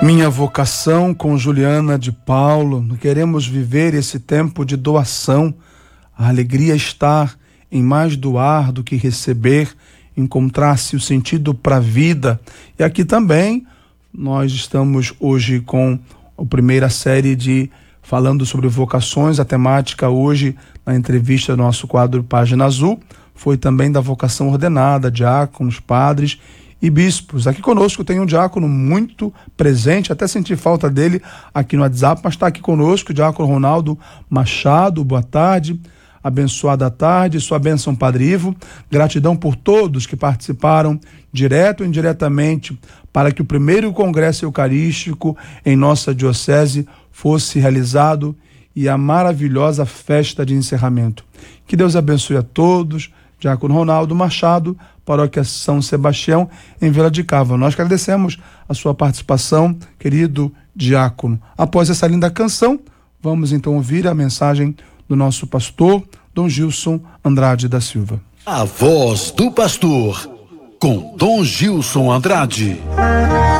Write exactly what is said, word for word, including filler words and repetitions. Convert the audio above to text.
Minha vocação com Juliana de Paulo, queremos viver esse tempo de doação. A alegria está em mais doar do que receber, encontrar-se o sentido para a vida. E aqui também nós estamos hoje com a primeira série de falando sobre vocações. A temática hoje, na entrevista do nosso quadro Página Azul, foi também da vocação ordenada, diáconos, padres e bispos. Aqui conosco tem um diácono muito presente, até senti falta dele aqui no WhatsApp, mas está aqui conosco o diácono Ronaldo Machado. Boa tarde, abençoada tarde, sua bênção, Padre Ivo. Gratidão por todos que participaram, direto ou indiretamente, para que o primeiro congresso eucarístico em nossa diocese fosse realizado e a maravilhosa festa de encerramento. Que Deus abençoe a todos. Diácono Ronaldo Machado, Paróquia São Sebastião, em Vila de Cava. Nós agradecemos a sua participação, querido diácono. Após essa linda canção, vamos então ouvir a mensagem do nosso pastor, Dom Gilson Andrade da Silva. A voz do pastor, com Dom Gilson Andrade.